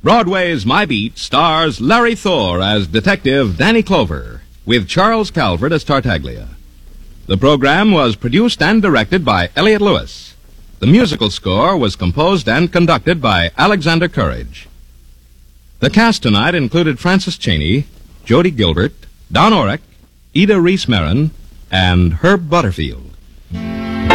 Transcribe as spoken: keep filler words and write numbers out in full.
Broadway's My Beat stars Larry Thor as Detective Danny Clover, with Charles Calvert as Tartaglia. The program was produced and directed by Elliott Lewis. The musical score was composed and conducted by Alexander Courage. The cast tonight included Francis Cheney, Jody Gilbert, Don Orrick, Ida Reese Marin, and Herb Butterfield.